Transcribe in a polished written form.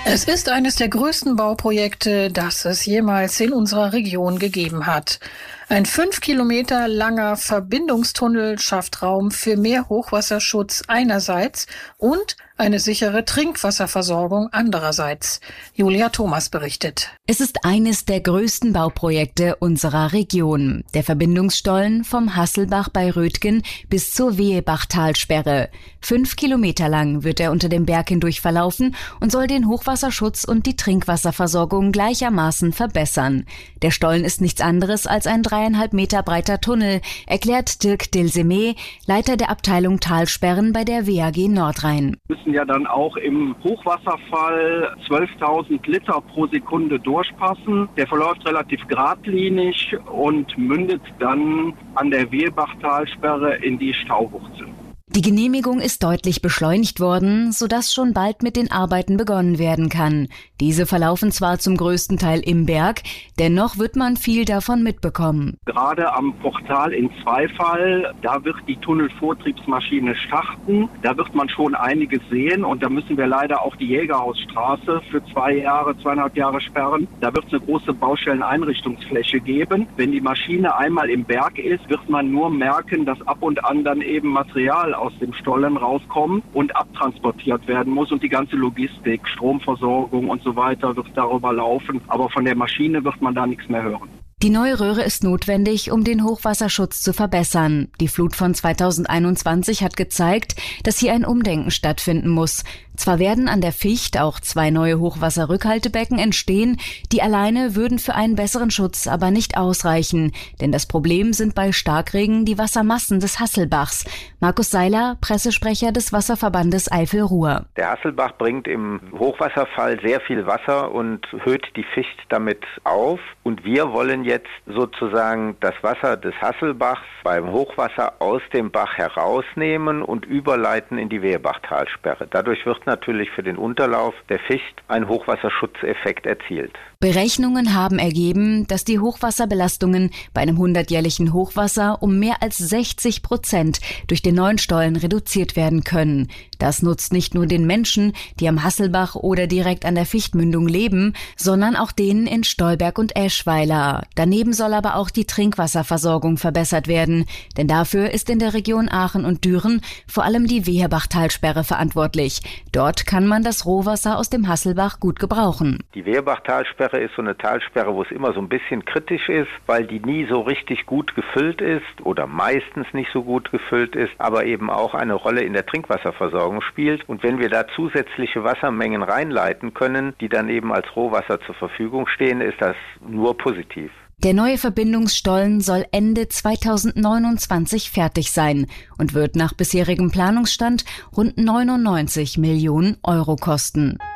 Es ist eines der größten Bauprojekte, das es jemals in unserer Region gegeben hat. Ein 5 Kilometer langer Verbindungstunnel schafft Raum für mehr Hochwasserschutz einerseits und eine sichere Trinkwasserversorgung andererseits. Julia Thomas berichtet. Es ist eines der größten Bauprojekte unserer Region. Der Verbindungsstollen vom Hasselbach bei Rötgen bis zur Wehebachtalsperre. 5 Kilometer lang wird er unter dem Berg hindurch verlaufen und soll den Hochwasserschutz und die Trinkwasserversorgung gleichermaßen verbessern. Der Stollen ist nichts anderes als ein 3,5 Meter breiter Tunnel, erklärt Dirk Dilsemé, Leiter der Abteilung Talsperren bei der WAG Nordrhein. Wir müssen ja dann auch im Hochwasserfall 12.000 Liter pro Sekunde durchpassen. Der verläuft relativ geradlinig und mündet dann an der Wehebachtalsperre in die Stauwurzel. Die Genehmigung ist deutlich beschleunigt worden, sodass schon bald mit den Arbeiten begonnen werden kann. Diese verlaufen zwar zum größten Teil im Berg, dennoch wird man viel davon mitbekommen. Gerade am Portal in Zweifall, da wird die Tunnelvortriebsmaschine starten. Da wird man schon einiges sehen und da müssen wir leider auch die Jägerhausstraße für 2,5 Jahre sperren. Da wird es eine große Baustelleneinrichtungsfläche geben. Wenn die Maschine einmal im Berg ist, wird man nur merken, dass ab und an dann eben Material aus dem Stollen rauskommen und abtransportiert werden muss und die ganze Logistik, Stromversorgung und so weiter wird darüber laufen. Aber von der Maschine wird man da nichts mehr hören. Die neue Röhre ist notwendig, um den Hochwasserschutz zu verbessern. Die Flut von 2021 hat gezeigt, dass hier ein Umdenken stattfinden muss. Zwar werden an der Ficht auch 2 neue Hochwasserrückhaltebecken entstehen, die alleine würden für einen besseren Schutz aber nicht ausreichen. Denn das Problem sind bei Starkregen die Wassermassen des Hasselbachs. Markus Seiler, Pressesprecher des Wasserverbandes Eifel-Ruhr. Der Hasselbach bringt im Hochwasserfall sehr viel Wasser und höht die Ficht damit auf. Und wir wollen jetzt sozusagen das Wasser des Hasselbachs beim Hochwasser aus dem Bach herausnehmen und überleiten in die Wehebachtalsperre. Dadurch wird natürlich für den Unterlauf der Ficht ein Hochwasserschutzeffekt erzielt. Berechnungen haben ergeben, dass die Hochwasserbelastungen bei einem 100-jährlichen Hochwasser um mehr als 60% durch den neuen Stollen reduziert werden können. Das nutzt nicht nur den Menschen, die am Hasselbach oder direkt an der Fichtmündung leben, sondern auch denen in Stolberg und Eschweiler. Daneben soll aber auch die Trinkwasserversorgung verbessert werden, denn dafür ist in der Region Aachen und Düren vor allem die Wehebachtalsperre verantwortlich. Dort kann man das Rohwasser aus dem Hasselbach gut gebrauchen. Die Wehebachtalsperre ist so eine Talsperre, wo es immer so ein bisschen kritisch ist, weil die nie so richtig gut gefüllt ist oder meistens nicht so gut gefüllt ist, aber eben auch eine Rolle in der Trinkwasserversorgung spielt. Und wenn wir da zusätzliche Wassermengen reinleiten können, die dann eben als Rohwasser zur Verfügung stehen, ist das nur positiv. Der neue Verbindungsstollen soll Ende 2029 fertig sein und wird nach bisherigem Planungsstand rund 99 Millionen Euro kosten.